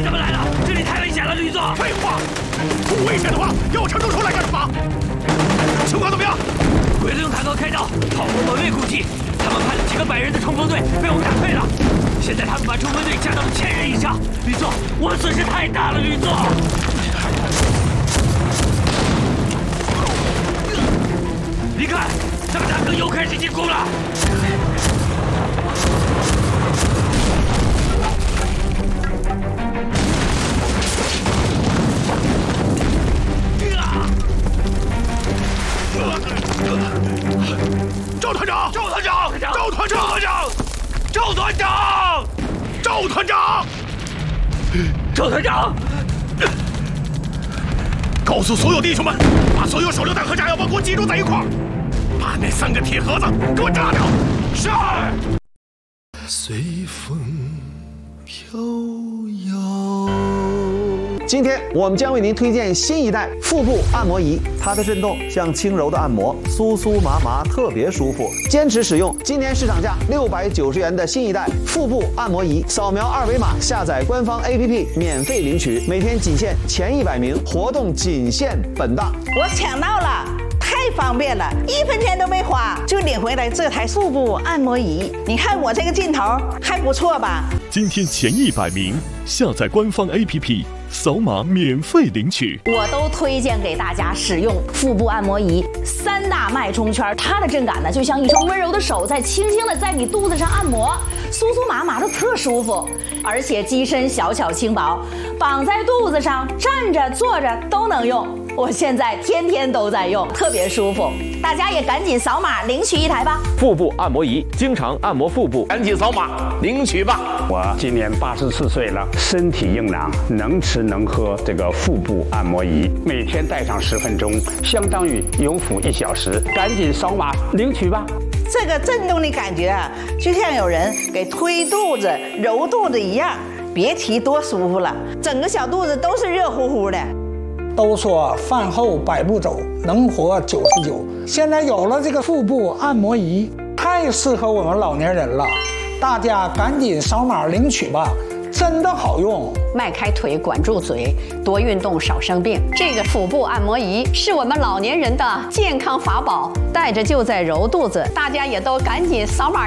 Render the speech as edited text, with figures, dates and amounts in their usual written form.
怎么来了？这里太危险了，吕总。 废话，不危险的话，要陈述出来干什么？情况怎么样？ 鬼子用坦克开刀，炮火门卫估计，他们派了几个100人的冲锋队被我们打退了。现在他们把冲锋队加到了1000人以上。吕总，我们损失太大了，吕总。你看，他们坦克又开始进攻了。 赵团长！ 赵团长！ 赵团长！ 赵团长！ 赵团长！ 赵团长！ 告诉所有弟兄们，把所有手榴弹和炸药包给我集中在一块儿，把那3个铁盒子给我炸掉。是。 随风飘摇。 今天我们将为您推荐新一代腹部按摩仪，它的震动像轻柔的按摩，酥酥麻麻，特别舒服。坚持使用，今年市场价690元的新一代腹部按摩仪，扫描2维码下载官方 APP 免费领取，每天仅限前100名，活动仅限本档。 我抢到了，太方便了，1分钱都没花就领回来这台腹部按摩仪。你看我这个劲头还不错吧？ 今天前100名下载官方 APP。扫码免费领取， 我都推荐给大家使用腹部按摩仪，3大脉冲圈，它的震感呢，就像一双温柔的手在轻轻的在你肚子上按摩，酥酥麻麻的特舒服，而且机身小巧轻薄，绑在肚子上，站着坐着都能用。我现在天天都在用，特别舒服。大家也赶紧扫码领取一台吧。 腹部按摩仪，经常按摩腹部， 赶紧扫码领取吧。 我今年84岁了，身体硬朗，能吃能喝这个腹部按摩仪，每天戴上10分钟，相当于有腹1小时。赶紧扫码领取吧。 这个震动的感觉啊，就像有人给推肚子、揉肚子一样，别提多舒服了，整个小肚子都是热乎乎的。 都说饭后100步走，能活99。现在有了这个腹部按摩仪，太适合我们老年人了，大家赶紧扫码领取吧，真的好用。 迈开腿，管住嘴，多运动，少生病。这个腹部按摩仪是我们老年人的健康法宝，带着就在揉肚子，大家也都赶紧扫码。